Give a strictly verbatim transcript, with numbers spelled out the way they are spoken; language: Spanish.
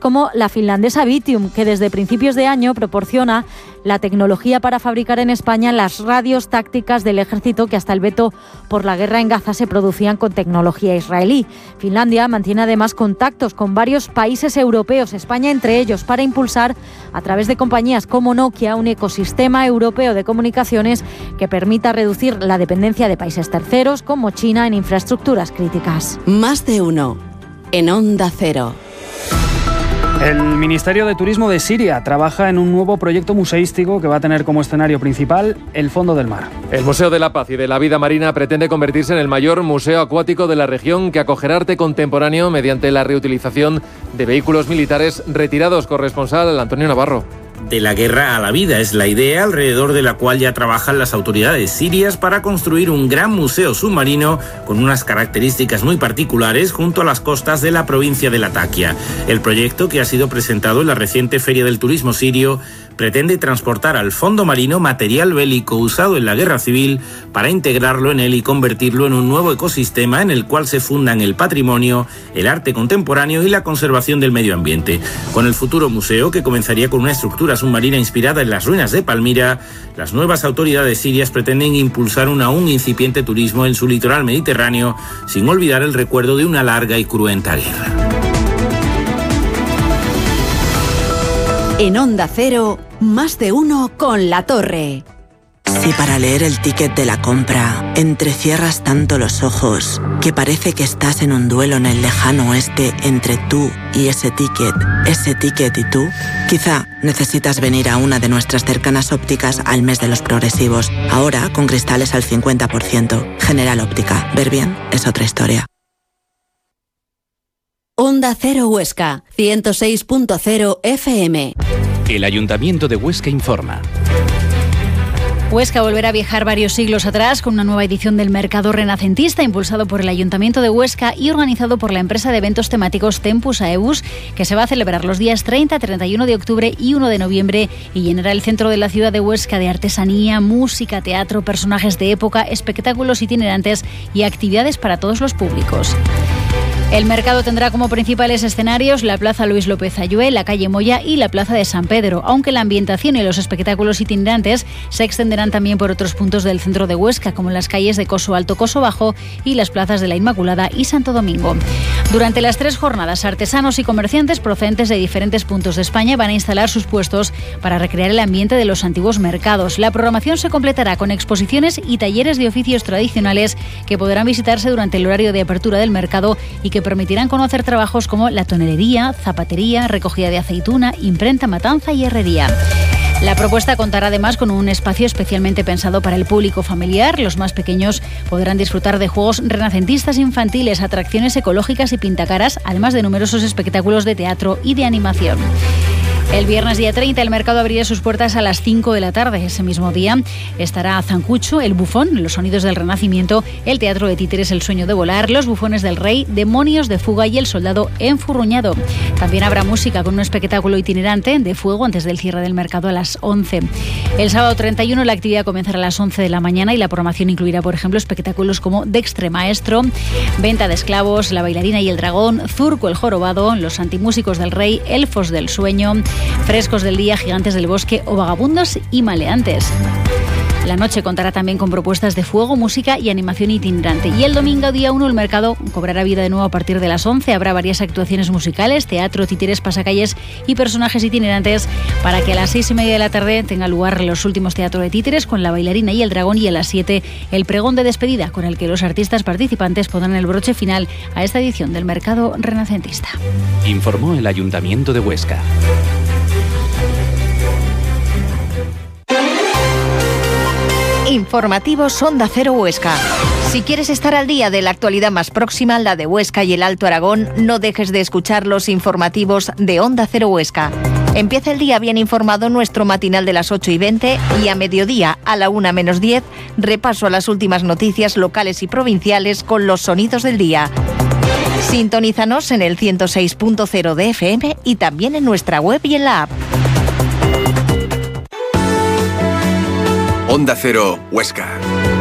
como la finlandesa Vitium, que desde principios de año proporciona la tecnología para fabricar en España las radios tácticas del ejército que hasta el veto por la guerra en Gaza se producían con tecnología israelí. Finlandia mantiene además contactos con varios países europeos, España entre ellos, para impulsar a través de compañías como Nokia un ecosistema europeo de comunicaciones que permita reducir la dependencia de países terceros como China en infraestructuras críticas. Más de uno en Onda Cero. El Ministerio de Turismo de Siria trabaja en un nuevo proyecto museístico que va a tener como escenario principal el fondo del mar. El Museo de la Paz y de la Vida Marina pretende convertirse en el mayor museo acuático de la región que acogerá arte contemporáneo mediante la reutilización de vehículos militares retirados. Corresponsal Antonio Navarro. De la guerra a la vida es la idea alrededor de la cual ya trabajan las autoridades sirias para construir un gran museo submarino con unas características muy particulares junto a las costas de la provincia de Latakia. El proyecto, que ha sido presentado en la reciente Feria del Turismo Sirio, pretende transportar al fondo marino material bélico usado en la guerra civil para integrarlo en él y convertirlo en un nuevo ecosistema en el cual se fundan el patrimonio, el arte contemporáneo y la conservación del medio ambiente. Con el futuro museo, que comenzaría con una estructura submarina inspirada en las ruinas de Palmira, las nuevas autoridades sirias pretenden impulsar un aún incipiente turismo en su litoral mediterráneo, sin olvidar el recuerdo de una larga y cruenta guerra. En Onda Cero, más de uno con La Torre. Si para leer el ticket de la compra entrecierras tanto los ojos que parece que estás en un duelo en el lejano oeste entre tú y ese ticket, ese ticket y tú, quizá necesitas venir a una de nuestras cercanas ópticas al mes de los progresivos. Ahora con cristales al cincuenta por ciento. General Óptica. Ver bien es otra historia. Onda Cero Huesca, ciento seis punto cero F M. El Ayuntamiento de Huesca informa. Huesca volverá a viajar varios siglos atrás con una nueva edición del Mercado Renacentista impulsado por el Ayuntamiento de Huesca y organizado por la empresa de eventos temáticos Tempus Aebus, que se va a celebrar los días treinta, treinta y uno de octubre y uno de noviembre y llenará el centro de la ciudad de Huesca de artesanía, música, teatro, personajes de época, espectáculos itinerantes y actividades para todos los públicos. El mercado tendrá como principales escenarios la Plaza Luis López Ayué, la calle Moya y la Plaza de San Pedro, aunque la ambientación y los espectáculos itinerantes se extenderán también por otros puntos del centro de Huesca, como las calles de Coso Alto, Coso Bajo y las plazas de la Inmaculada y Santo Domingo. Durante las tres jornadas, artesanos y comerciantes procedentes de diferentes puntos de España van a instalar sus puestos para recrear el ambiente de los antiguos mercados. La programación se completará con exposiciones y talleres de oficios tradicionales que podrán visitarse durante el horario de apertura del mercado y que permitirán conocer trabajos como la tonelería, zapatería, recogida de aceituna, imprenta, matanza y herrería. La propuesta contará además con un espacio especialmente pensado para el público familiar. Los más pequeños podrán disfrutar de juegos renacentistas infantiles, atracciones ecológicas y pintacaras, además de numerosos espectáculos de teatro y de animación. El viernes día treinta el mercado abrirá sus puertas a las cinco de la tarde. Ese mismo día estará Zancucho, El Bufón, Los Sonidos del Renacimiento, el Teatro de Títeres El Sueño de Volar, Los Bufones del Rey, Demonios de Fuga y El Soldado Enfurruñado. También habrá música con un espectáculo itinerante de fuego antes del cierre del mercado a las once. El sábado treinta y uno la actividad comenzará a las once de la mañana y la programación incluirá, por ejemplo, espectáculos como Dextre Maestro, Venta de Esclavos, La Bailarina y el Dragón, Zurco el Jorobado, Los Antimúsicos del Rey, Elfos del Sueño, Frescos del Día, Gigantes del Bosque o Vagabundos y Maleantes. La noche contará también con propuestas de fuego, música y animación itinerante. Y el domingo, día uno, el mercado cobrará vida de nuevo a partir de las once. Habrá varias actuaciones musicales, teatro, títeres, pasacalles y personajes itinerantes para que a las seis y media de la tarde tenga lugar los últimos teatros de títeres con La Bailarina y el Dragón y a las siete el pregón de despedida con el que los artistas participantes pondrán el broche final a esta edición del Mercado Renacentista. Informó el Ayuntamiento de Huesca. Informativos Onda Cero Huesca. Si quieres estar al día de la actualidad más próxima, la de Huesca y el Alto Aragón, no dejes de escuchar los informativos de Onda Cero Huesca. Empieza el día bien informado nuestro matinal de las ocho y veinte y a mediodía, a la una menos diez, repaso a las últimas noticias locales y provinciales con los sonidos del día. Sintonízanos en el ciento seis punto cero de F M y también en nuestra web y en la app. Onda Cero Huesca.